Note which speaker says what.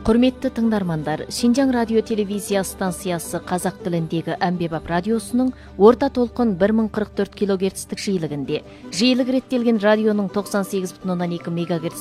Speaker 1: Құрметті тыңдармандар, Шинжаң радио телевизия станциясы қазақ тіліндегі әмбебап радиосының орта толқын 1044 кГц жиілігінде. Жиілік реттелген радионың 98,2 МГц